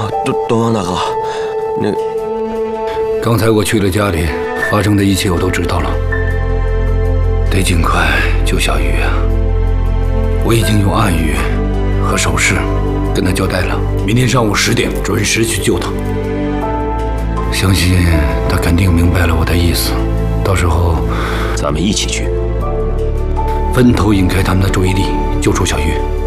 东阳大哥， 刚才我去了家里，发生的一切我都知道了，得尽快救小雨啊！我已经用暗语和手势跟他交代了，明天上午10点准时去救他。相信他肯定明白了我的意思，到时候咱们一起去， 分头引开他们的注意力，救出小玉。